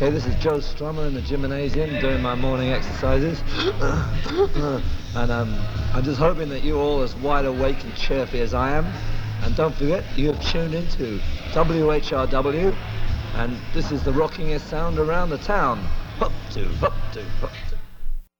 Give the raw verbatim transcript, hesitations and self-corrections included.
Okay, this is Joe Strummer in the gymnasium doing my morning exercises. and um, I'm just hoping that you're all as wide awake and chirpy as I am. And don't forget, you have tuned into W H R W, and this is the rockingest sound around the town. Up to, up to, up